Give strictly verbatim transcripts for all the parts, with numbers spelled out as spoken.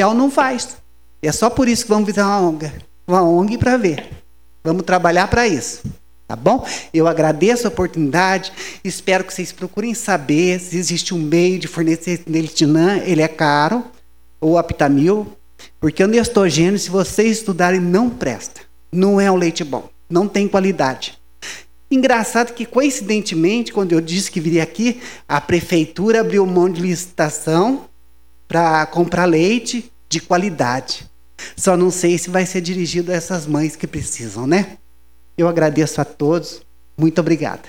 Ela não faz. É só por isso que vamos visitar uma O N G, uma O N G para ver. Vamos trabalhar para isso. Tá bom? Eu agradeço a oportunidade, espero que vocês procurem saber se existe um meio de fornecer Nelitinã, ele é caro, ou Aptamil, porque o Nestogênio, se vocês estudarem, não presta. Não é um leite bom, não tem qualidade. Engraçado que, coincidentemente, quando eu disse que viria aqui, a prefeitura abriu um monte de licitação para comprar leite de qualidade. Só não sei se vai ser dirigido a essas mães que precisam, né? Eu agradeço a todos. Muito obrigada.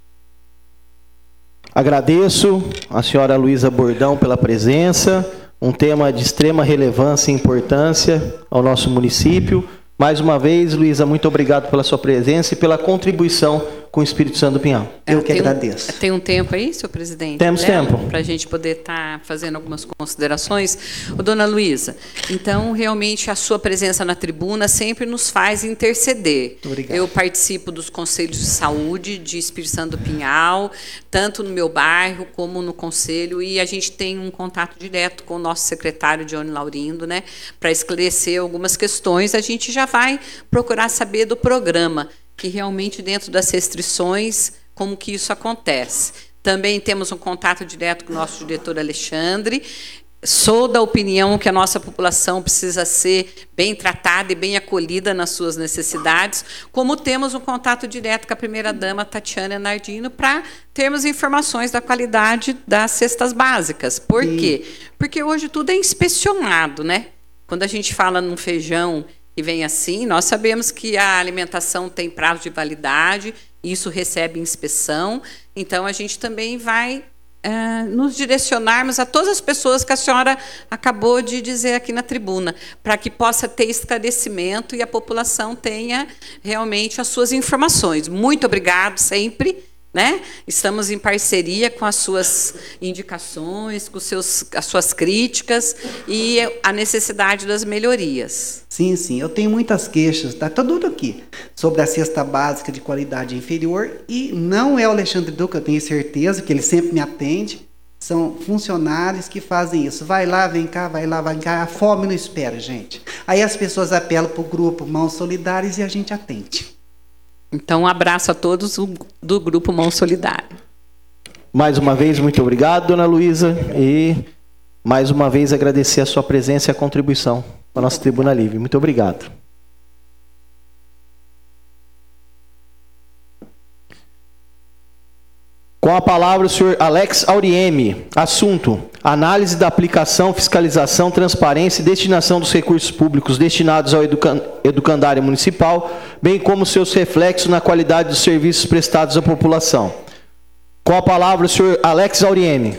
Agradeço a senhora Luísa Bordão pela presença. Um tema de extrema relevância e importância ao nosso município. Mais uma vez, Luísa, muito obrigado pela sua presença e pela contribuição com o Espírito Santo do Pinhal. Eu que tem agradeço. Um, tem um tempo aí, senhor presidente? Temos né? tempo. Para a gente poder estar tá fazendo algumas considerações. Ô, dona Luísa, então, realmente, a sua presença na tribuna sempre nos faz interceder. Muito obrigado. Eu participo dos conselhos de saúde de Espírito Santo do Pinhal, tanto no meu bairro como no conselho, e a gente tem um contato direto com o nosso secretário, Johnny Laurindo, né, para esclarecer algumas questões. A gente já vai procurar saber do programa, que realmente dentro das restrições, como que isso acontece. Também temos um contato direto com o nosso diretor Alexandre. Sou da opinião que a nossa população precisa ser bem tratada e bem acolhida nas suas necessidades, como temos um contato direto com a primeira-dama Tatiana Nardino para termos informações da qualidade das cestas básicas. Por Sim. quê? Porque hoje tudo é inspecionado, né? Quando a gente fala num feijão que vem assim, nós sabemos que a alimentação tem prazo de validade, isso recebe inspeção, então a gente também vai é, nos direcionarmos a todas as pessoas que a senhora acabou de dizer aqui na tribuna, para que possa ter esclarecimento e a população tenha realmente as suas informações. Muito obrigado sempre. Né? Estamos em parceria com as suas indicações, com os seus, as suas críticas e a necessidade das melhorias. Sim, sim. Eu tenho muitas queixas, está tudo aqui, sobre a cesta básica de qualidade inferior, e não é o Alexandre Duca, eu tenho certeza, que ele sempre me atende. São funcionários que fazem isso. Vai lá, vem cá, vai lá, vem cá. A fome não espera, gente. Aí as pessoas apelam para o grupo Mãos Solidárias e a gente atende. Então, um abraço a todos do Grupo Mão Solidária. Mais uma vez, muito obrigado, dona Luísa, e mais uma vez agradecer a sua presença e a contribuição para a nossa Tribuna Livre. Muito obrigado. Com a palavra o senhor Alex Aurieme. Assunto: análise da aplicação, fiscalização, transparência e destinação dos recursos públicos destinados ao educan- educandário municipal, bem como seus reflexos na qualidade dos serviços prestados à população. Com a palavra o senhor Alex Aurieme.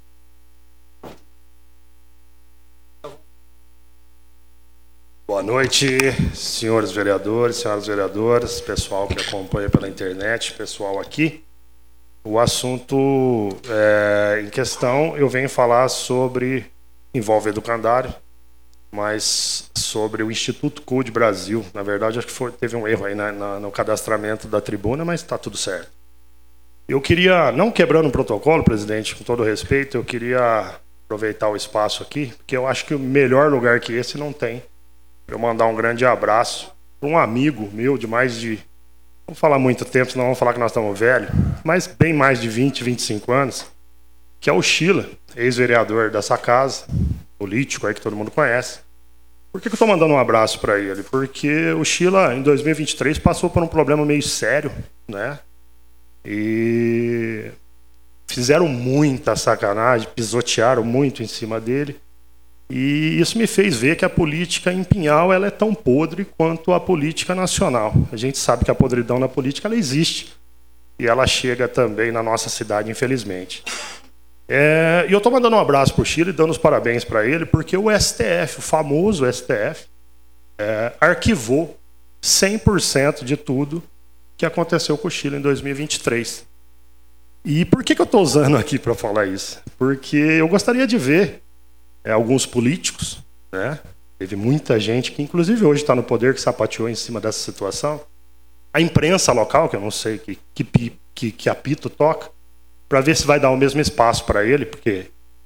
Boa noite, senhores vereadores, senhoras vereadoras, pessoal que acompanha pela internet, pessoal aqui. O assunto é, em questão, eu venho falar sobre, envolve educandário, mas sobre o Instituto Code Brasil. Na verdade, acho que foi, teve um erro aí na, na, no cadastramento da tribuna, mas está tudo certo. Eu queria, não quebrando o protocolo, presidente, com todo respeito, eu queria aproveitar o espaço aqui, porque eu acho que o melhor lugar que esse não tem, para eu mandar um grande abraço para um amigo meu de mais de... Não vou falar muito tempo, senão vamos falar que nós estamos velhos, mas bem mais de vinte, vinte e cinco anos, que é o Sheila, ex-vereador dessa casa, político aí que todo mundo conhece. Por que, que eu estou mandando um abraço para ele? Porque o Sheila, em dois mil e vinte e três, passou por um problema meio sério, né? E fizeram muita sacanagem, pisotearam muito em cima dele. E isso me fez ver que a política em Pinhal ela é tão podre quanto a política nacional. A gente sabe que a podridão na política ela existe. E ela chega também na nossa cidade, infelizmente. É, e eu estou mandando um abraço para o Sheila e dando os parabéns para ele, porque o S T F, o famoso S T F, é, arquivou cem por cento de tudo que aconteceu com o Sheila em dois mil e vinte e três. E por que, que eu estou usando aqui para falar isso? Porque eu gostaria de ver É, alguns políticos, né? Teve muita gente que, inclusive hoje está no poder, que sapateou em cima dessa situação. A imprensa local, que eu não sei que, que, que, que apito toca, para ver se vai dar o mesmo espaço para ele, porque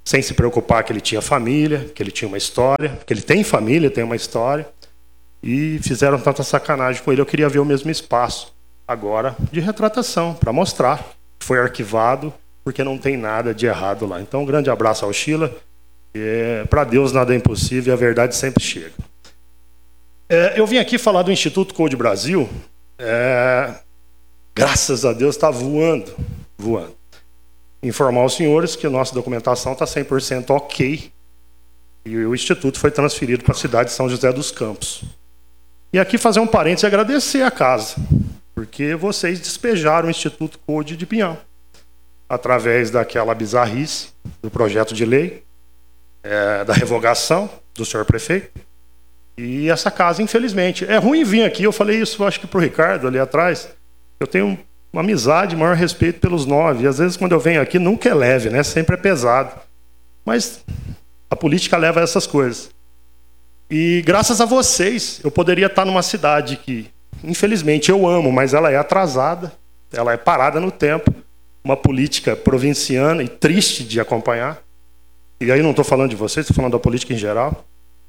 sem se preocupar que ele tinha família, que ele tinha uma história, que ele tem família, tem uma história, e fizeram tanta sacanagem com ele. Eu queria ver o mesmo espaço, agora, de retratação, para mostrar que foi arquivado, porque não tem nada de errado lá. Então, um grande abraço ao Sheila. É, para Deus nada é impossível e a verdade sempre chega. É, eu vim aqui falar do Instituto Code Brasil. É, graças a Deus está voando, voando. Informar aos senhores que a nossa documentação está cem por cento ok e o Instituto foi transferido para a cidade de São José dos Campos. E aqui fazer um parênteses e agradecer a casa, porque vocês despejaram o Instituto Code de Pinhal, através daquela bizarrice do projeto de lei, é, da revogação do senhor prefeito. E essa casa, infelizmente, é ruim vir aqui, eu falei isso, acho que para o Ricardo ali atrás, eu tenho uma amizade, maior respeito pelos nove, e às vezes quando eu venho aqui nunca é leve, né? Sempre é pesado. Mas a política leva a essas coisas. E graças a vocês, eu poderia estar numa cidade que, infelizmente, eu amo, mas ela é atrasada, ela é parada no tempo, uma política provinciana e triste de acompanhar. E aí não estou falando de vocês, estou falando da política em geral.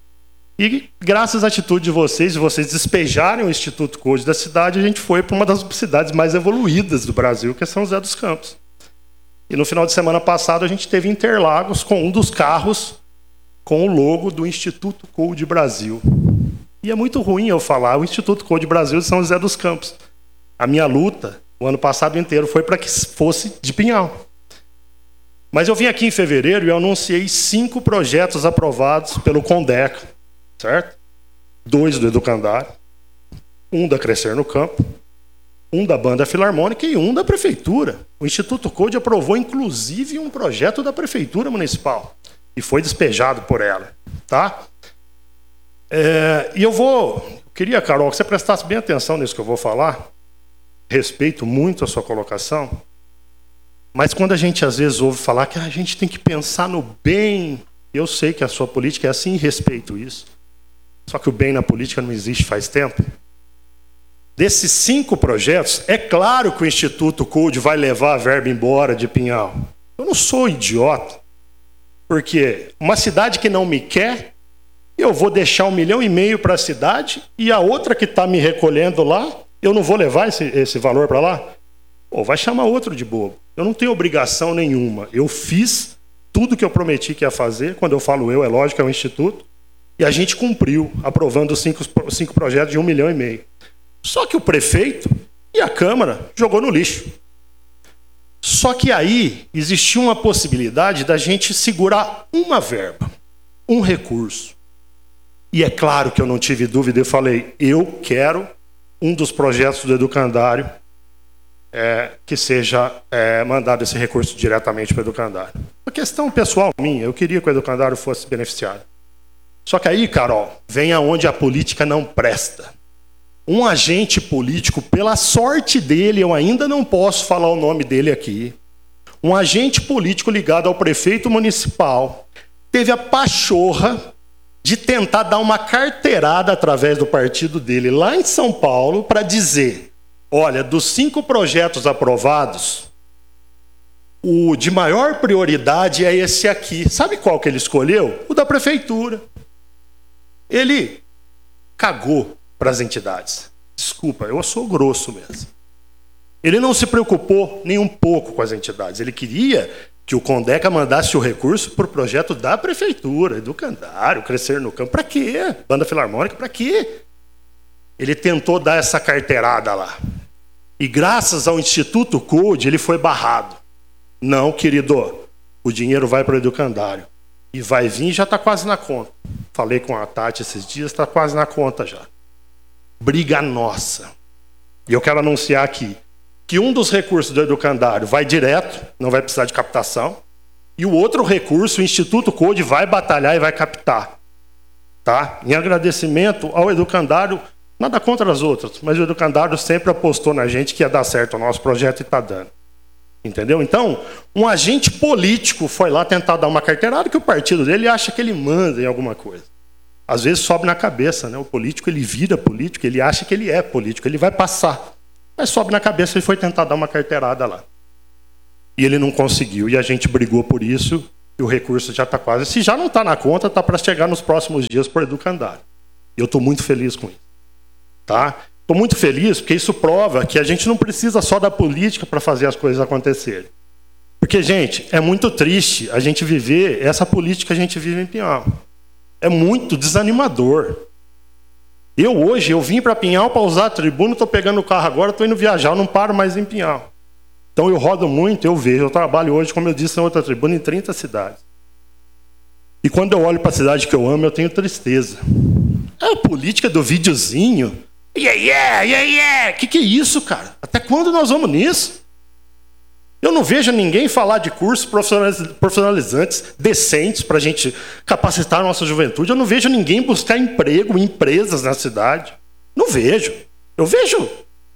E graças à atitude de vocês, de vocês despejarem o Instituto Code da cidade, a gente foi para uma das cidades mais evoluídas do Brasil, que é São José dos Campos. E no final de semana passado a gente teve Interlagos com um dos carros com o logo do Instituto Code Brasil. E é muito ruim eu falar o Instituto Code Brasil de São José dos Campos. A minha luta, o ano passado inteiro, foi para que fosse de Pinhal. Mas eu vim aqui em fevereiro e eu anunciei cinco projetos aprovados pelo Condeca, certo? Dois do Educandário, um da Crescer no Campo, um da Banda Filarmônica e um da Prefeitura. O Instituto Code aprovou, inclusive, um projeto da Prefeitura Municipal e foi despejado por ela, tá? É, e eu vou... Eu queria, Carol, que você prestasse bem atenção nisso que eu vou falar. Respeito muito a sua colocação, mas quando a gente às vezes ouve falar que a gente tem que pensar no bem, eu sei que a sua política é assim e respeito isso. Só que o bem na política não existe faz tempo. Desses cinco projetos, é claro que o Instituto Code vai levar a verba embora de Pinhal. Eu não sou idiota. Porque uma cidade que não me quer, eu vou deixar um milhão e meio para a cidade e a outra que está me recolhendo lá, eu não vou levar esse, esse valor para lá? Pô, vai chamar outro de bobo. Eu não tenho obrigação nenhuma. Eu fiz tudo que eu prometi que ia fazer. Quando eu falo eu, é lógico, é o Instituto. E a gente cumpriu, aprovando os cinco, cinco projetos de um milhão e meio. Só que o prefeito e a Câmara jogou no lixo. Só que aí existia uma possibilidade da gente segurar uma verba, um recurso. E é claro que eu não tive dúvida, eu falei, eu quero um dos projetos do Educandário é, que seja é, mandado esse recurso diretamente para o Educandário. Uma questão pessoal minha, eu queria que o Educandário fosse beneficiário. Só que aí, Carol, vem aonde a política não presta. Um agente político, pela sorte dele, eu ainda não posso falar o nome dele aqui, um agente político ligado ao prefeito municipal, teve a pachorra de tentar dar uma carteirada através do partido dele lá em São Paulo para dizer, olha, dos cinco projetos aprovados, o de maior prioridade é esse aqui. Sabe qual que ele escolheu? O da prefeitura. Ele cagou para as entidades. Desculpa, eu sou grosso mesmo. Ele não se preocupou nem um pouco com as entidades. Ele queria que o Condeca mandasse o recurso para o projeto da prefeitura, Educandário, Crescer no Campo. Para quê? Banda Filarmônica, para quê? Ele tentou dar essa carteirada lá. E graças ao Instituto Code, ele foi barrado. Não, querido, o dinheiro vai para o Educandário. E vai vir, já está quase na conta. Falei com a Tati esses dias, está quase na conta já. Briga nossa. E eu quero anunciar aqui que um dos recursos do Educandário vai direto, não vai precisar de captação, e o outro recurso, o Instituto Code, vai batalhar e vai captar. Tá? Em agradecimento ao Educandário, nada contra as outras, mas o Educandário sempre apostou na gente que ia dar certo o nosso projeto e está dando. Entendeu? Então, um agente político foi lá tentar dar uma carteirada que o partido dele acha que ele manda em alguma coisa. Às vezes sobe na cabeça, né? O político, ele vira político, ele acha que ele é político, ele vai passar. Mas sobe na cabeça e foi tentar dar uma carteirada lá. E ele não conseguiu, e a gente brigou por isso, E o recurso já está quase. Se já não está na conta, está para chegar nos próximos dias por Educandário. E eu estou muito feliz com isso. Tá? Estou muito feliz porque isso prova que a gente não precisa só da política para fazer as coisas acontecerem. Porque, gente, é muito triste a gente viver essa política que a gente vive em Pinhal. É muito desanimador. Eu hoje, eu vim para Pinhal para usar a tribuna, estou pegando o carro agora, estou indo viajar, eu não paro mais em Pinhal. Então eu rodo muito, eu vejo, eu trabalho hoje, como eu disse, na outra tribuna, em trinta cidades. E quando eu olho para a cidade que eu amo, eu tenho tristeza. É a política do videozinho. Yeah, yeah, yeah, yeah. Que que é isso, cara? Até quando nós vamos nisso? Eu não vejo ninguém falar de cursos profissionalizantes decentes para a gente capacitar a nossa juventude. Eu não vejo ninguém buscar emprego em empresas na cidade. Não vejo. Eu vejo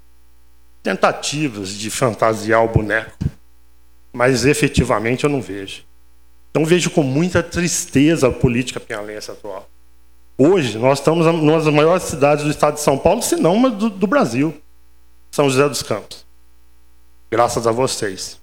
tentativas de fantasiar o boneco, mas efetivamente eu não vejo. Então vejo com muita tristeza a política pinhalense atual. Hoje nós estamos numa das maiores cidades do estado de São Paulo, se não uma do, do Brasil, São José dos Campos. Graças a vocês.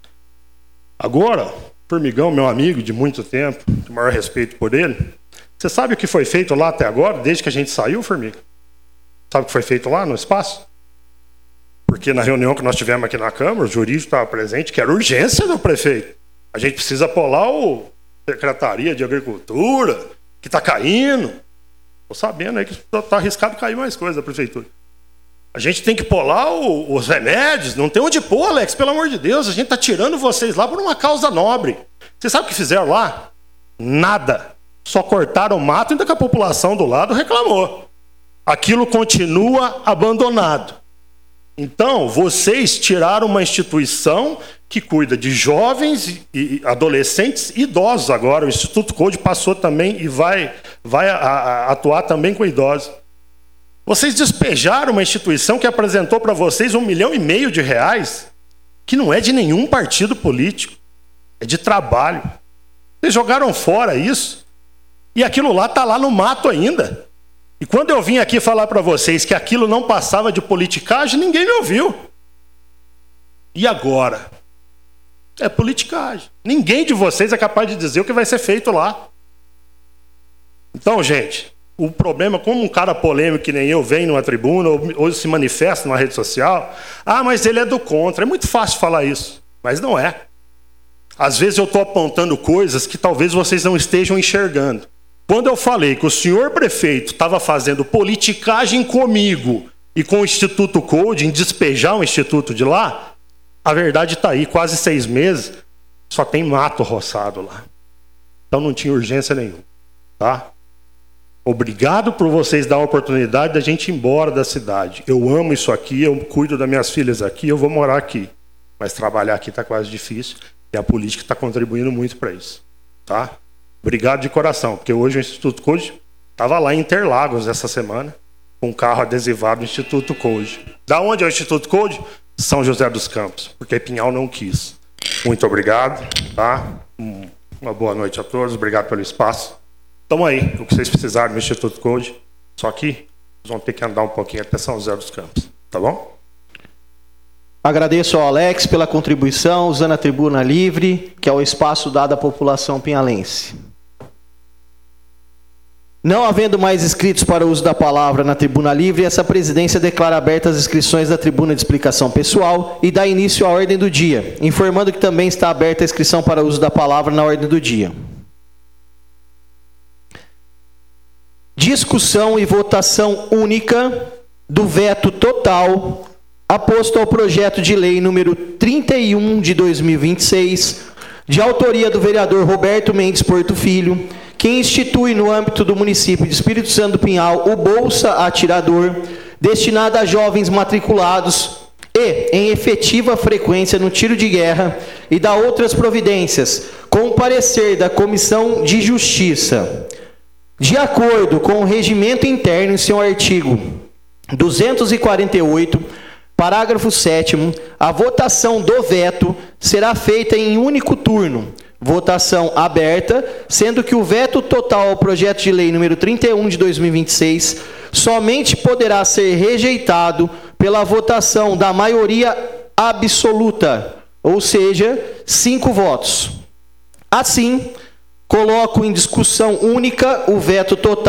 Agora, Formigão, meu amigo de muito tempo, de maior respeito por ele, você sabe o que foi feito lá até agora, desde que a gente saiu, Formiga? Sabe o que foi feito lá no espaço? Porque na reunião que nós tivemos aqui na Câmara, o jurídico estava presente, que era urgência do prefeito. A gente precisa pôr lá o Secretaria de Agricultura, que está caindo. Estou sabendo aí que está arriscado cair mais coisa da prefeitura. A gente tem que pôr lá o, os remédios, não tem onde pôr, Alex, pelo amor de Deus. A gente está tirando vocês lá por uma causa nobre. Você sabe o que fizeram lá? Nada. Só cortaram o mato, ainda que a população do lado reclamou. Aquilo continua abandonado. Então, vocês tiraram uma instituição que cuida de jovens e adolescentes e idosos agora. O Instituto Code passou também e vai, vai a, a, atuar também com idosos. Vocês despejaram uma instituição que apresentou para vocês um milhão e meio de reais, que não é de nenhum partido político, é de trabalho. Vocês jogaram fora isso, e aquilo lá está lá no mato ainda. E quando eu vim aqui falar para vocês que aquilo não passava de politicagem, ninguém me ouviu. E agora? É politicagem. Ninguém de vocês é capaz de dizer o que vai ser feito lá. Então, gente, o problema, como um cara polêmico que nem eu vem numa tribuna ou, ou se manifesta numa rede social, ah, mas ele é do contra. É muito fácil falar isso, mas não é. Às vezes eu estou apontando coisas que talvez vocês não estejam enxergando. Quando eu falei que o senhor prefeito estava fazendo politicagem comigo e com o Instituto Code, em despejar o instituto de lá, a verdade está aí, quase seis meses, só tem mato roçado lá. Então não tinha urgência nenhuma. Tá? Obrigado por vocês dar a oportunidade da gente ir embora da cidade. Eu amo isso aqui, eu cuido das minhas filhas aqui, eu vou morar aqui. Mas trabalhar aqui está quase difícil e a política está contribuindo muito para isso. Tá? Obrigado de coração, porque hoje o Instituto Code estava lá em Interlagos essa semana, com um carro adesivado do Instituto Code. Da onde é o Instituto Code? São José dos Campos, porque Pinhal não quis. Muito obrigado, tá? Uma boa noite a todos, obrigado pelo espaço. Estamos aí, o que vocês precisarem do Instituto Code, só que vocês vão ter que andar um pouquinho até São José dos Campos, tá bom? Agradeço ao Alex pela contribuição, usando a tribuna livre, que é o espaço dado à população pinhalense. Não havendo mais inscritos para o uso da palavra na tribuna livre, essa presidência declara abertas as inscrições da tribuna de explicação pessoal e dá início à ordem do dia, informando que também está aberta a inscrição para o uso da palavra na ordem do dia. Discussão e votação única do veto total aposto ao projeto de lei número trinta e um de dois mil e vinte e seis, de autoria do vereador Roberto Mendes Porto Filho, que institui no âmbito do município de Espírito Santo do Pinhal o Bolsa Atirador, destinado a jovens matriculados e em efetiva frequência no tiro de guerra, e da outras providências, com parecer da Comissão de Justiça. De acordo com o regimento interno em seu artigo duzentos e quarenta e oito, parágrafo sétimo, a votação do veto será feita em único turno, votação aberta, sendo que o veto total ao projeto de lei número trinta e um de dois mil e vinte e seis somente poderá ser rejeitado pela votação da maioria absoluta, ou seja, cinco votos. Assim, coloco em discussão única o veto total